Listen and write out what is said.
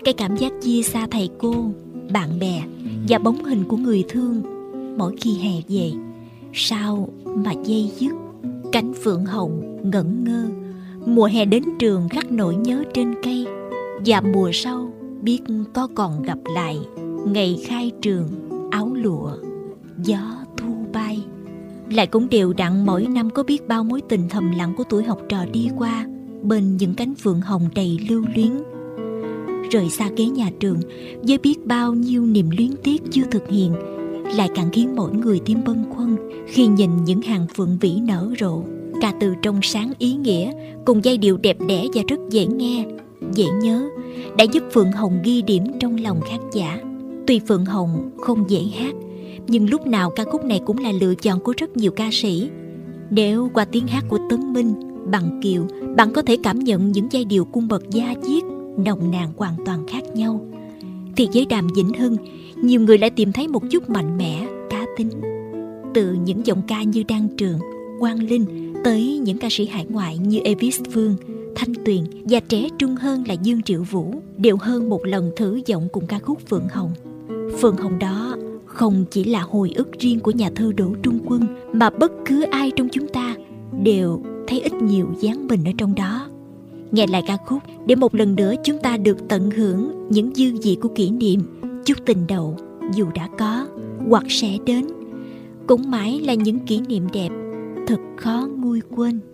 Cái cảm giác chia xa thầy cô, bạn bè và bóng hình của người thương mỗi khi hè về, sao mà dây dứt. Cánh phượng hồng ngẩn ngơ, mùa hè đến trường khắc nỗi nhớ trên cây. Và mùa sau biết có còn gặp lại, ngày khai trường áo lụa gió thu bay. Lại cũng đều đặn mỗi năm có biết bao mối tình thầm lặng của tuổi học trò đi qua bên những cánh phượng hồng đầy lưu luyến. Rời xa ghế nhà trường với biết bao nhiêu niềm luyến tiếc chưa thực hiện, lại càng khiến mỗi người thêm bâng khuâng khi nhìn những hàng phượng vĩ nở rộ. Ca từ trong sáng ý nghĩa cùng giai điệu đẹp đẽ và rất dễ nghe, dễ nhớ đã giúp Phượng Hồng ghi điểm trong lòng khán giả. Tuy Phượng Hồng không dễ hát, nhưng lúc nào ca khúc này cũng là lựa chọn của rất nhiều ca sĩ. Nếu qua tiếng hát của Tấn Minh, Bằng Kiều, bạn có thể cảm nhận những giai điệu cung bậc da diết, nồng nàn hoàn toàn khác nhau, thì với Đàm Vĩnh Hưng, nhiều người lại tìm thấy một chút mạnh mẽ, cá tính. Từ những giọng ca như Đan Trường, Quang Linh tới những ca sĩ hải ngoại như Elvis Phương, Thanh Tuyền, và trẻ trung hơn là Dương Triệu Vũ đều hơn một lần thử giọng cùng ca khúc Phượng Hồng. Phượng Hồng đó không chỉ là hồi ức riêng của nhà thơ Đỗ Trung Quân, mà bất cứ ai trong chúng ta đều thấy ít nhiều dáng mình ở trong đó. Nghe lại ca khúc để một lần nữa chúng ta được tận hưởng những dư vị của kỷ niệm. Chút tình đầu dù đã có hoặc sẽ đến, cũng mãi là những kỷ niệm đẹp thật khó nguôi quên.